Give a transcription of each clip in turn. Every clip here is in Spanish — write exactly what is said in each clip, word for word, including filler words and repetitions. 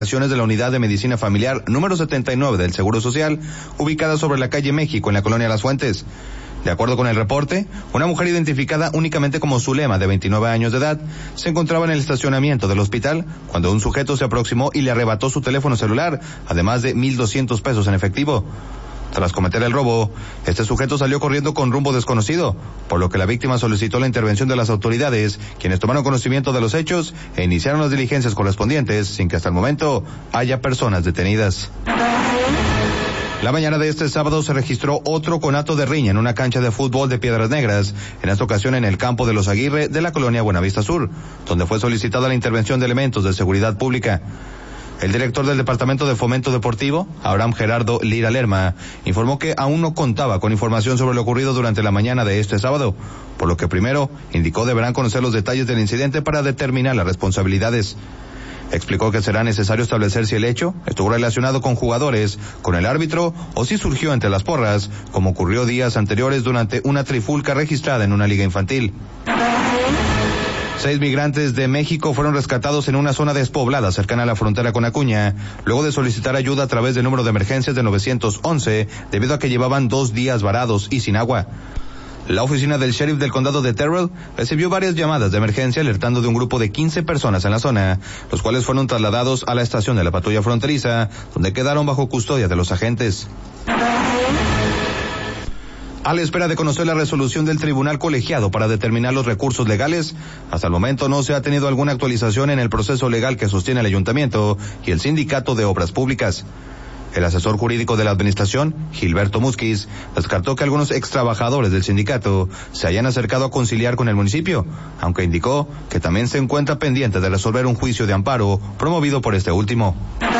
de la Unidad de Medicina Familiar número setenta y nueve del Seguro Social, ubicada sobre la calle México en la colonia Las Fuentes. De acuerdo con el reporte, una mujer identificada únicamente como Zulema, de veintinueve años de edad, se encontraba en el estacionamiento del hospital cuando un sujeto se aproximó y le arrebató su teléfono celular, además de mil doscientos pesos en efectivo. Tras cometer el robo, este sujeto salió corriendo con rumbo desconocido, por lo que la víctima solicitó la intervención de las autoridades, quienes tomaron conocimiento de los hechos e iniciaron las diligencias correspondientes, sin que hasta el momento haya personas detenidas. La mañana de este sábado se registró otro conato de riña en una cancha de fútbol de Piedras Negras, en esta ocasión en el campo de Los Aguirre de la colonia Buenavista Sur, donde fue solicitada la intervención de elementos de seguridad pública. El director del Departamento de Fomento Deportivo, Abraham Gerardo Lira Lerma, informó que aún no contaba con información sobre lo ocurrido durante la mañana de este sábado, por lo que primero indicó deberán conocer los detalles del incidente para determinar las responsabilidades. Explicó que será necesario establecer si el hecho estuvo relacionado con jugadores, con el árbitro o si surgió entre las porras, como ocurrió días anteriores durante una trifulca registrada en una liga infantil. Seis migrantes de México fueron rescatados en una zona despoblada cercana a la frontera con Acuña, luego de solicitar ayuda a través del número de emergencias de nueve once, debido a que llevaban dos días varados y sin agua. La oficina del sheriff del condado de Terrell recibió varias llamadas de emergencia alertando de un grupo de quince personas en la zona, los cuales fueron trasladados a la estación de la patrulla fronteriza, donde quedaron bajo custodia de los agentes. A la espera de conocer la resolución del tribunal colegiado para determinar los recursos legales, hasta el momento no se ha tenido alguna actualización en el proceso legal que sostiene el ayuntamiento y el sindicato de obras públicas. El asesor jurídico de la administración, Gilberto Musquiz, descartó que algunos extrabajadores del sindicato se hayan acercado a conciliar con el municipio, aunque indicó que también se encuentra pendiente de resolver un juicio de amparo promovido por este último.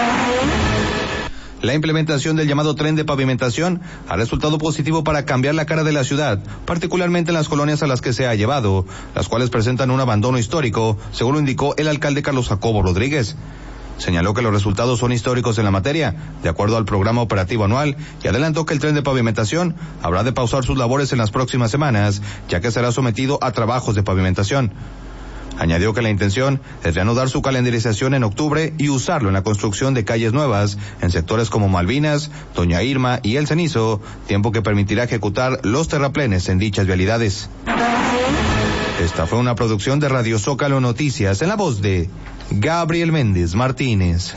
La implementación del llamado tren de pavimentación ha resultado positivo para cambiar la cara de la ciudad, particularmente en las colonias a las que se ha llevado, las cuales presentan un abandono histórico, según lo indicó el alcalde Carlos Jacobo Rodríguez. Señaló que los resultados son históricos en la materia, de acuerdo al programa operativo anual, y adelantó que el tren de pavimentación habrá de pausar sus labores en las próximas semanas, ya que será sometido a trabajos de pavimentación. Añadió que la intención es reanudar su calendarización en octubre y usarlo en la construcción de calles nuevas en sectores como Malvinas, Doña Irma y El Cenizo, tiempo que permitirá ejecutar los terraplenes en dichas vialidades. Esta fue una producción de Radio Zócalo Noticias en la voz de Gabriel Méndez Martínez.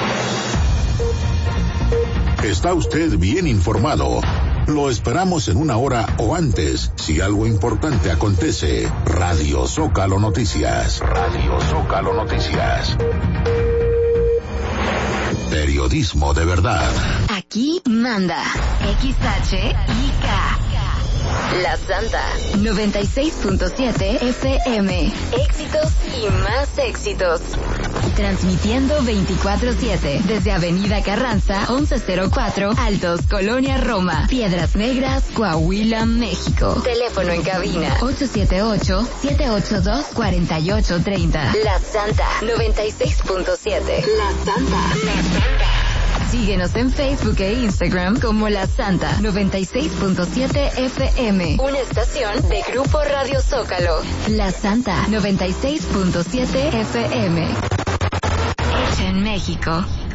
Está usted bien informado. Lo esperamos en una hora o antes, si algo importante acontece. Radio Zócalo Noticias. Radio Zócalo Noticias. Periodismo de verdad. Aquí manda X H I K. La Santa noventa y seis punto siete F M. Éxitos y más éxitos. Transmitiendo veinticuatro siete desde Avenida Carranza once cero cuatro, Altos, Colonia Roma, Piedras Negras, Coahuila, México. Teléfono en cabina ocho siete ocho, siete ocho dos, cuatro ocho tres cero. La Santa noventa y seis punto siete. La Santa. La Santa. Síguenos en Facebook e Instagram como La Santa noventa y seis punto siete F M. Una estación de Grupo Radio Zócalo. La Santa noventa y seis punto siete F M. Hecha en México.